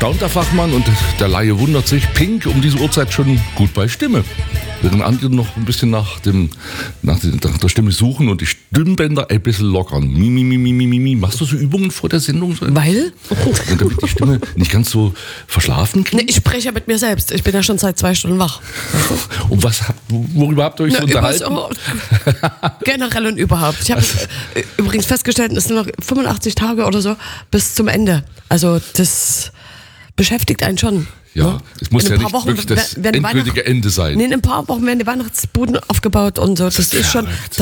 staunt der Fachmann und der Laie wundert sich, Pink um diese Uhrzeit schon gut bei Stimme. Während andere noch ein bisschen nach der Stimme suchen und die Stimmbänder ein bisschen lockern. Mi. Machst du so Übungen vor der Sendung? Weil? Und damit die Stimme nicht ganz so verschlafen klingt? Nee, ich spreche ja mit mir selbst. Ich bin ja schon seit 2 Stunden wach. Und worüber habt ihr euch so unterhalten? Generell und überhaupt. Ich habe übrigens festgestellt, es sind noch 85 Tage oder so bis zum Ende. Also das beschäftigt einen schon. Ja, es muss ja nicht Wochen wirklich das endgültige Ende sein. Nee, in ein paar Wochen werden die Weihnachtsbuden aufgebaut und so. Das ist schon,